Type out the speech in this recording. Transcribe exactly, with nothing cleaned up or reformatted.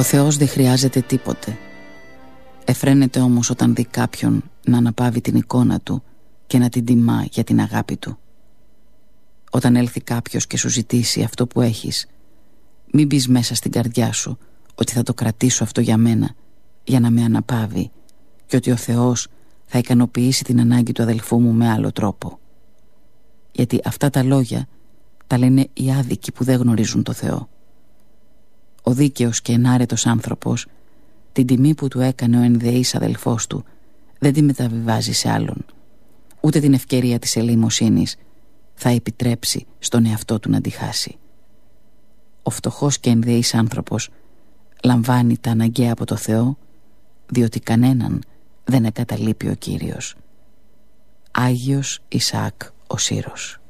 Ο Θεός δεν χρειάζεται τίποτε. Εφραίνεται όμως όταν δει κάποιον να αναπαύει την εικόνα του και να την τιμά για την αγάπη του. Όταν έλθει κάποιος και σου ζητήσει αυτό που έχεις, μην μπεις μέσα στην καρδιά σου ότι θα το κρατήσω αυτό για μένα, για να με αναπαύει, και ότι ο Θεός θα ικανοποιήσει την ανάγκη του αδελφού μου με άλλο τρόπο. Γιατί αυτά τα λόγια τα λένε οι άδικοι που δεν γνωρίζουν το Θεό. Ο δίκαιος και ενάρετος άνθρωπος την τιμή που του έκανε ο ενδεής αδελφός του δεν τη μεταβιβάζει σε άλλον, ούτε την ευκαιρία της ελεημοσύνης θα επιτρέψει στον εαυτό του να τη χάσει. Ο φτωχός και ενδεής άνθρωπος λαμβάνει τα αναγκαία από το Θεό, διότι κανέναν δεν εγκαταλείπει ο Κύριος. Άγιος Ισαάκ ο Σύρος.